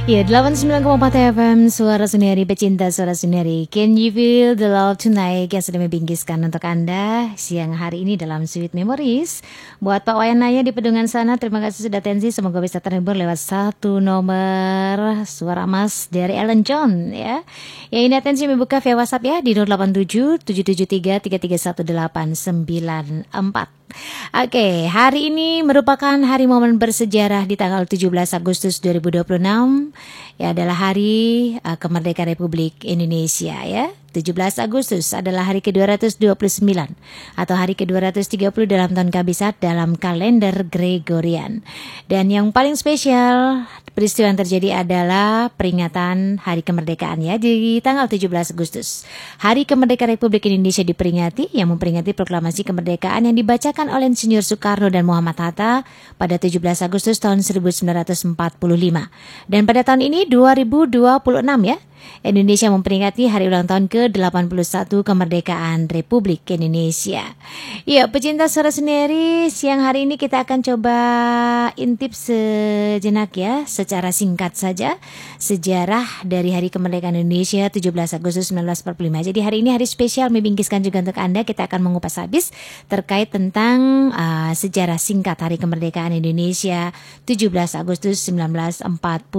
Ya, 89,4 FM, Suara Sendiri, pecinta Suara Sendiri. Can you feel the love tonight yang sudah membingkiskan untuk Anda siang hari ini dalam Sweet Memories. Buat Pak Wayanaya di Pedungan sana, terima kasih sudah atensi. Semoga bisa terhibur lewat satu nomor suara emas dari Ellen John ya. Yang ini atensi membuka via WhatsApp ya di 087 773 331 894. Oke, hari ini merupakan hari momen bersejarah di tanggal 17 Agustus 2026. Ya, adalah hari kemerdekaan Republik Indonesia ya. 17 Agustus adalah hari ke-229 atau hari ke-230 dalam tahun Kabisat dalam kalender Gregorian. Dan yang paling spesial peristiwa yang terjadi adalah peringatan Hari Kemerdekaan ya di tanggal 17 Agustus. Hari Kemerdekaan Republik Indonesia diperingati yang memperingati proklamasi kemerdekaan yang dibacakan oleh Insinyur Soekarno dan Muhammad Hatta pada 17 Agustus tahun 1945. Dan pada tahun ini 2026 ya, Indonesia memperingati hari ulang tahun ke-81 kemerdekaan Republik Indonesia. Ya, pecinta Suara Sendiri, siang hari ini kita akan coba intip sejenak ya, secara singkat saja sejarah dari Hari Kemerdekaan Indonesia 17 Agustus 1945. Jadi hari ini hari spesial membingkiskan juga untuk Anda. Kita akan mengupas habis terkait tentang sejarah singkat Hari Kemerdekaan Indonesia 17 Agustus 1945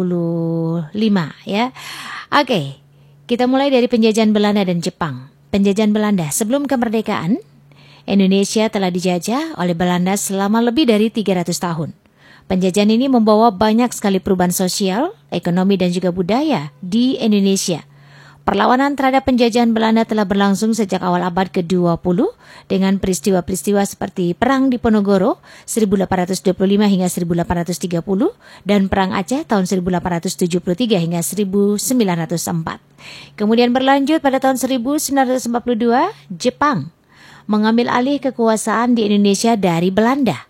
ya. Oke, kita mulai dari penjajahan Belanda dan Jepang. Penjajahan Belanda sebelum kemerdekaan, Indonesia telah dijajah oleh Belanda selama lebih dari 300 tahun. Penjajahan ini membawa banyak sekali perubahan sosial, ekonomi dan juga budaya di Indonesia. Perlawanan terhadap penjajahan Belanda telah berlangsung sejak awal abad ke-20 dengan peristiwa-peristiwa seperti Perang Diponegoro 1825 hingga 1830 dan Perang Aceh tahun 1873 hingga 1904. Kemudian berlanjut pada tahun 1942, Jepang mengambil alih kekuasaan di Indonesia dari Belanda.